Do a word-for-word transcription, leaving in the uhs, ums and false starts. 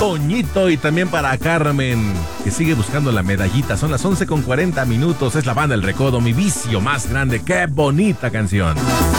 Toñito y también para Carmen, que sigue buscando la medallita. Son las once con cuarenta minutos. Es la banda El Recodo, mi vicio más grande. ¡Qué bonita canción!